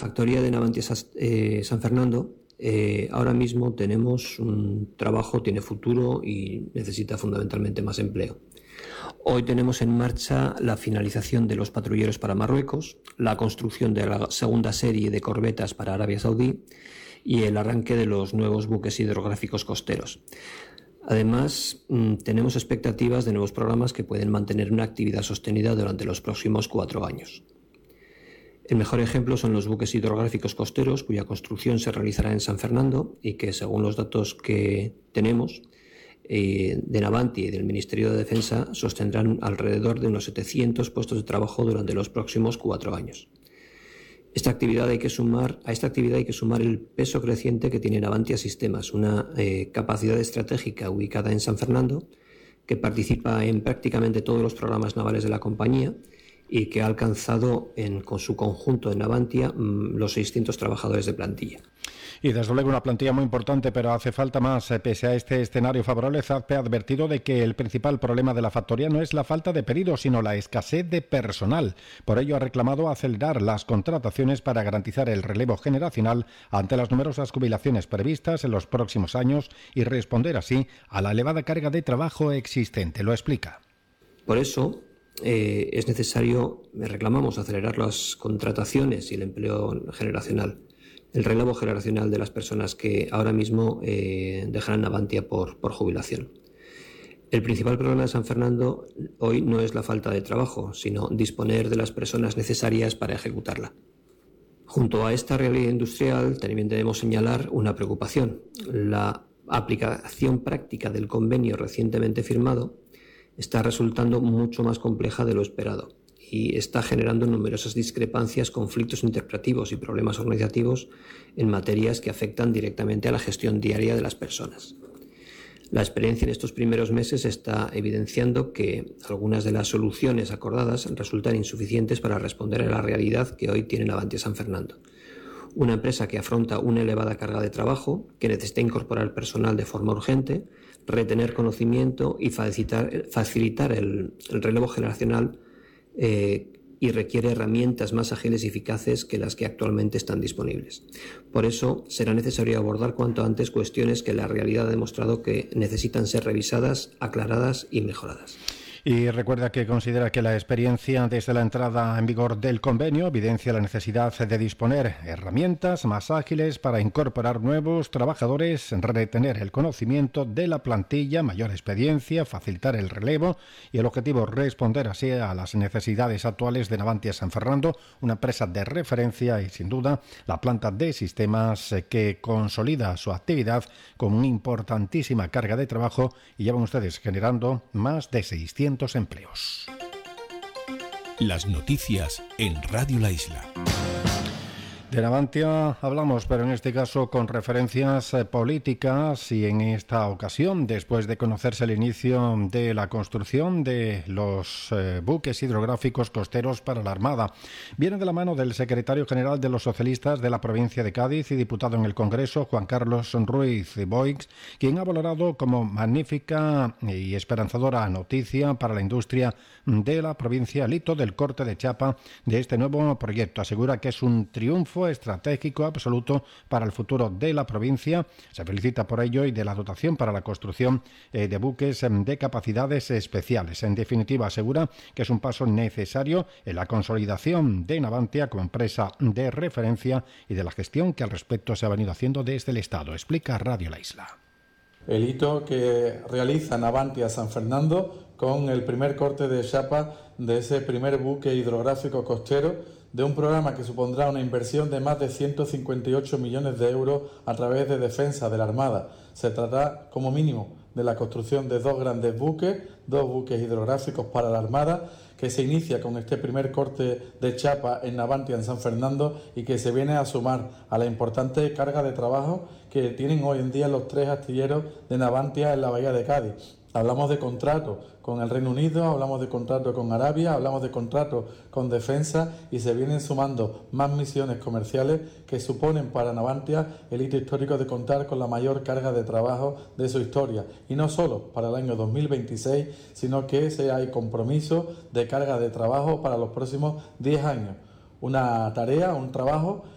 factoría de Navantia San Fernando ahora mismo tenemos un trabajo, tiene futuro y necesita fundamentalmente más empleo. Hoy tenemos en marcha la finalización de los patrulleros para Marruecos, la construcción de la segunda serie de corbetas para Arabia Saudí y el arranque de los nuevos buques hidrográficos costeros. Además, tenemos expectativas de nuevos programas que pueden mantener una actividad sostenida durante los próximos 4 años. El mejor ejemplo son los buques hidrográficos costeros, cuya construcción se realizará en San Fernando y que, según los datos que tenemos de Navantia y del Ministerio de Defensa, sostendrán alrededor de unos 700 puestos de trabajo durante los próximos 4 años. A esta actividad hay que sumar el peso creciente que tiene Navantia Sistemas, una capacidad estratégica ubicada en San Fernando, que participa en prácticamente todos los programas navales de la compañía y que ha alcanzado con su conjunto en Navantia los 600 trabajadores de plantilla. Y desde luego una plantilla muy importante, pero hace falta más. Pese a este escenario favorable, ZAZPE ha advertido de que el principal problema de la factoría no es la falta de pedidos, sino la escasez de personal. Por ello ha reclamado acelerar las contrataciones para garantizar el relevo generacional ante las numerosas jubilaciones previstas en los próximos años y responder así a la elevada carga de trabajo existente. Lo explica. Por eso es necesario, reclamamos, acelerar las contrataciones y el empleo generacional, el relevo generacional de las personas que ahora mismo dejarán Navantia por jubilación. El principal problema de San Fernando hoy no es la falta de trabajo, sino disponer de las personas necesarias para ejecutarla. Junto a esta realidad industrial también debemos señalar una preocupación: la aplicación práctica del convenio recientemente firmado está resultando mucho más compleja de lo esperado y está generando numerosas discrepancias, conflictos interpretativos y problemas organizativos en materias que afectan directamente a la gestión diaria de las personas. La experiencia en estos primeros meses está evidenciando que algunas de las soluciones acordadas resultan insuficientes para responder a la realidad que hoy tiene Navantia San Fernando. Una empresa que afronta una elevada carga de trabajo, que necesita incorporar personal de forma urgente, retener conocimiento y facilitar el relevo generacional y requiere herramientas más ágiles y eficaces que las que actualmente están disponibles. Por eso será necesario abordar cuanto antes cuestiones que la realidad ha demostrado que necesitan ser revisadas, aclaradas y mejoradas. Y recuerda que considera que la experiencia desde la entrada en vigor del convenio evidencia la necesidad de disponer herramientas más ágiles para incorporar nuevos trabajadores, retener el conocimiento de la plantilla, mayor experiencia, facilitar el relevo y el objetivo responder así a las necesidades actuales de Navantia San Fernando, una empresa de referencia y sin duda la planta de sistemas que consolida su actividad con una importantísima carga de trabajo y llevan ustedes generando más de 600 empleos. Las noticias en Radio La Isla. De Navantia hablamos, pero en este caso con referencias políticas y en esta ocasión, después de conocerse el inicio de la construcción de los buques hidrográficos costeros para la Armada, viene de la mano del secretario general de los socialistas de la provincia de Cádiz y diputado en el Congreso, Juan Carlos Ruiz Boix, quien ha valorado como magnífica y esperanzadora noticia para la industria de la provincia el hito del corte de chapa de este nuevo proyecto. Asegura que es un triunfo estratégico absoluto para el futuro de la provincia. Se felicita por ello y de la dotación para la construcción de buques de capacidades especiales. En definitiva, asegura que es un paso necesario en la consolidación de Navantia como empresa de referencia y de la gestión que al respecto se ha venido haciendo desde el Estado. Explica Radio La Isla. El hito que realiza Navantia San Fernando con el primer corte de chapa de ese primer buque hidrográfico costero de un programa que supondrá una inversión de más de 158 millones de euros a través de defensa de la Armada. Se trata, como mínimo, de la construcción de 2 grandes buques, 2 buques hidrográficos para la Armada, que se inicia con este primer corte de chapa en Navantia, en San Fernando, y que se viene a sumar a la importante carga de trabajo que tienen hoy en día los 3 astilleros de Navantia en la bahía de Cádiz. Hablamos de contratos con el Reino Unido, hablamos de contratos con Arabia, hablamos de contratos con defensa y se vienen sumando más misiones comerciales que suponen para Navantia el hito histórico de contar con la mayor carga de trabajo de su historia. Y no solo para el año 2026, sino que hay compromiso de carga de trabajo para los próximos 10 años. Una tarea, un trabajo